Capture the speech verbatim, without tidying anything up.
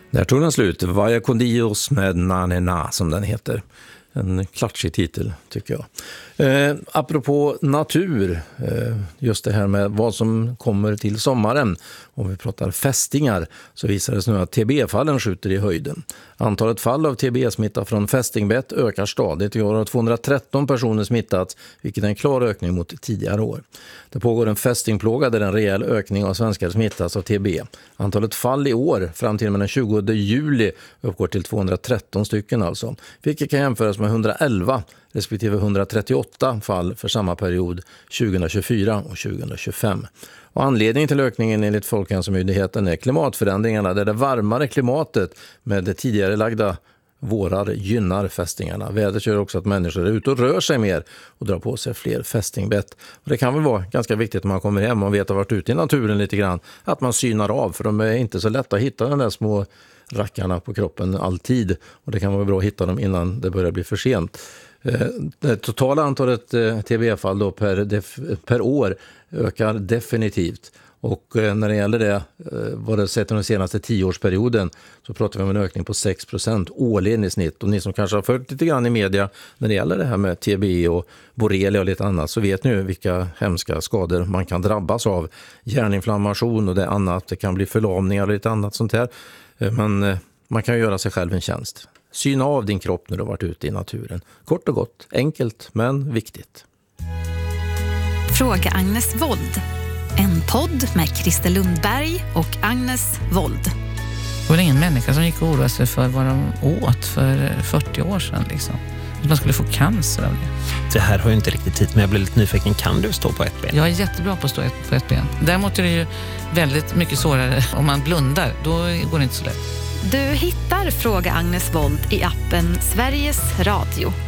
Där tog den slut. Vaya con Dios med Na Na Na som den heter. En klatschig titel tycker jag. Eh, apropå natur, eh, just det här med vad som kommer till sommaren. Om vi pratar fästingar så visar det sig nu att T B-fallen skjuter i höjden. Antalet fall av T B-smitta från fästingbett ökar stadigt. I år har tvåhundratretton personer smittats, vilket är en klar ökning mot tidigare år. Det pågår en fästingplåga där en rejäl ökning av svenskar smittas av T B. Antalet fall i år fram till och med den tjugonde juli uppgår till tvåhundratretton stycken alltså, vilket kan jämföras med hundraelva respektive hundratrettioåtta fall för samma period tjugohundratjugofyra och tjugohundratjugofem. Och anledningen till ökningen enligt Folkhälsomyndigheten är klimatförändringarna där det varmare klimatet med det tidigare lagda vårar gynnar fästingarna. Vädret gör också att människor är ute och rör sig mer och drar på sig fler fästingbett. Och det kan väl vara ganska viktigt när man kommer hem och vet att ha varit ute i naturen lite grann att man synar av, för de är inte så lätta att hitta de där små rackarna på kroppen alltid, och det kan vara bra att hitta dem innan det börjar bli för sent. Det totala antalet T B-fall då per, def, per år ökar definitivt, och när det gäller det vad det sett den senaste tioårsperioden så pratar vi om en ökning på sex procent årligen i snitt. Och ni som kanske har följt lite grann i media när det gäller det här med T B och borrelia och lite annat, så vet ni vilka hemska skador man kan drabbas av. Hjärninflammation och det annat, det kan bli förlamningar och lite annat sånt här. Men man kan göra sig själv en tjänst. Syna av din kropp när du har varit ute i naturen. Kort och gott, enkelt men viktigt. Fråga Agnes Wold. En podd med Christer Lundberg och Agnes Wold. Det var ingen människa som gick och oroade sig för vad de åt för fyrtio år sedan. Liksom. Att man skulle få cancer av det. Det här har ju inte riktigt tid, men jag blir lite nyfiken. Kan du stå på ett ben? Jag är jättebra på att stå på ett ben. Däremot är det ju väldigt mycket svårare om man blundar. Då går det inte så lätt. Du hittar Fråga Agnes Wold i appen Sveriges Radio.